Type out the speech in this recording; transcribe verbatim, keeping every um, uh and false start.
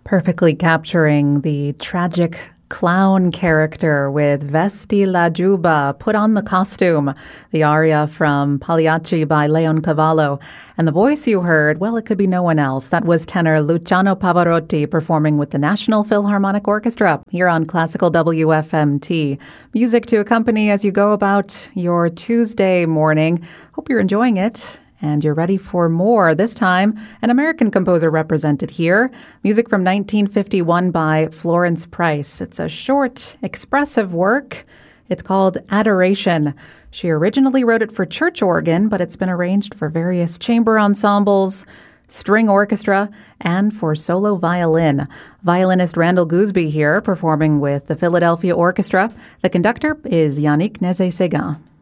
perfectly capturing the tragic clown character with Vesti la Juba, Put on the Costume, the aria from Pagliacci by Leoncavallo. And the voice you heard, well, it could be no one else. That was tenor Luciano Pavarotti performing with the National Philharmonic Orchestra here on Classical W F M T. Music to accompany as you go about your Tuesday morning. Hope you're enjoying it. And you're ready for more. This time, an American composer represented here. Music from nineteen fifty-one by Florence Price. It's a short, expressive work. It's called Adoration. She originally wrote it for church organ, but it's been arranged for various chamber ensembles, string orchestra, and for solo violin. Violinist Randall Gooseby here, performing with the Philadelphia Orchestra. The conductor is Yannick Nézet-Séguin.